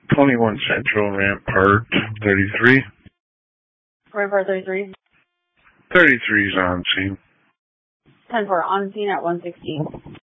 21 Central, Rampart 33. Rampart 33. 33 is on scene. 10-4, on scene at 116.